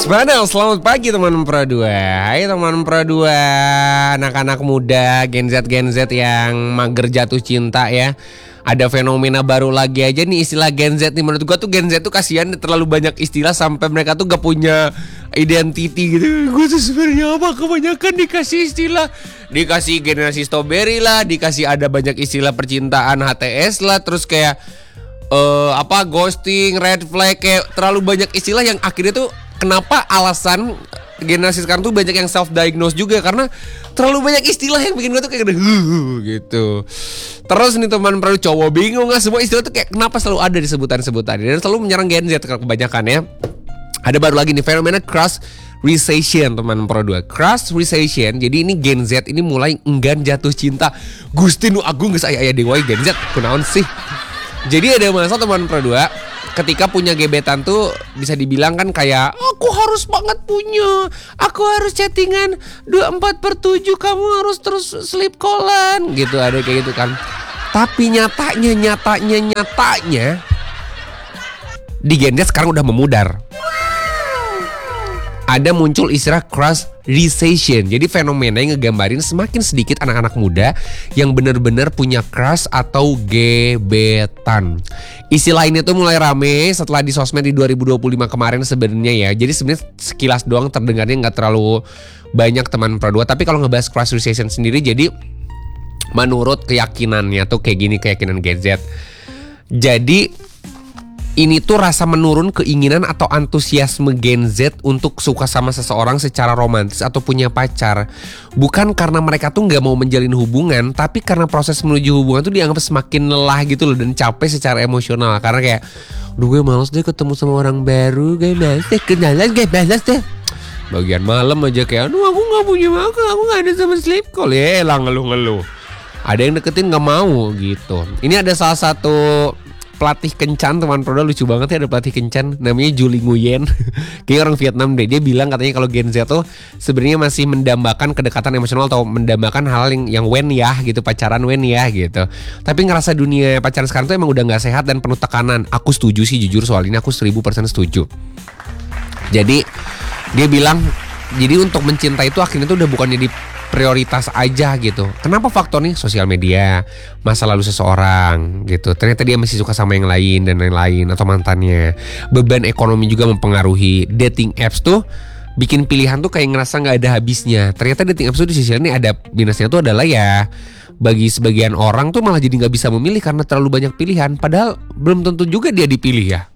Waspada, selamat pagi teman Pro 2. Hai teman Pro 2, anak-anak muda Gen Z yang mager jatuh cinta ya. Ada fenomena baru lagi aja nih istilah Gen Z nih. Menurut gua tuh Gen Z tuh kasihan terlalu banyak istilah sampai mereka tuh gak punya identity gitu. Gue tuh sebenarnya apa, kebanyakan dikasih istilah. Dikasih generasi strawberry lah, dikasih ada banyak istilah percintaan HTS lah. Terus kayak ghosting, red flag, kayak terlalu banyak istilah yang akhirnya tuh kenapa alasan generasi sekarang tuh banyak yang self diagnose juga karena terlalu banyak istilah yang bikin gue tuh kayak gitu. Terus nih teman perlu cowok bingung nggak, semua istilah tuh kayak kenapa selalu ada di sebutan-sebutan dan selalu menyerang Gen Z kebanyakan ya. Ada baru lagi nih fenomena crush recession teman Pro 2. Crush recession, jadi ini Gen Z ini mulai enggan jatuh cinta. Gusti nu agung geus aya dewa Gen Z kunaon sih. Jadi ada masa teman Pro 2 ketika punya gebetan tuh bisa dibilang kan kayak aku harus banget punya, aku harus chattingan 24/7, kamu harus terus sleep callan gitu, ada kayak gitu kan. Tapi nyatanya di Gen Z sekarang udah memudar. Ada muncul istilah crush recession. Jadi fenomena yang ngegambarin semakin sedikit anak-anak muda yang benar-benar punya crush atau gebetan. Istilah ini tuh mulai rame setelah di sosmed di 2025 kemarin sebenarnya ya. Jadi sebenarnya sekilas doang terdengarnya nggak terlalu banyak teman Pro 2. Tapi kalau ngebahas crush recession sendiri, jadi menurut keyakinannya tuh kayak gini, keyakinan Gen Z. Jadi ini tuh rasa menurun keinginan atau antusiasme Gen Z untuk suka sama seseorang secara romantis atau punya pacar. Bukan karena mereka tuh gak mau menjalin hubungan, tapi karena proses menuju hubungan tuh dianggap semakin lelah gitu loh, dan capek secara emosional. Karena kayak, gue males deh ketemu sama orang baru, gue males deh kenalan, gue males deh. Bagian malam aja kayak, aku gak punya makan, aku gak ada sama sleep call. Ya elah ngeluh-ngeluh. Ada yang deketin gak mau gitu. Ini ada salah satu pelatih kencan teman Pro 2, lucu banget ya, ada pelatih kencan namanya Julie Nguyen. Kayak orang Vietnam deh. Dia bilang katanya kalau Gen Z tuh sebenarnya masih mendambakan kedekatan emosional atau mendambakan hal yang wen ya gitu, pacaran wen ya gitu. Tapi ngerasa dunia pacaran sekarang tuh emang udah nggak sehat dan penuh tekanan. Aku setuju sih, jujur soal ini aku 1000% setuju. Jadi dia bilang, jadi untuk mencintai itu akhirnya tuh udah bukan jadi prioritas aja gitu. Kenapa faktornya? Sosial media, masa lalu seseorang gitu. Ternyata dia masih suka sama yang lain dan lain-lain atau mantannya. Beban ekonomi juga mempengaruhi. Dating apps tuh bikin pilihan tuh kayak ngerasa nggak ada habisnya. Ternyata dating apps tuh di sisi ini ada minusnya tuh adalah ya bagi sebagian orang tuh malah jadi nggak bisa memilih karena terlalu banyak pilihan. Padahal belum tentu juga dia dipilih ya.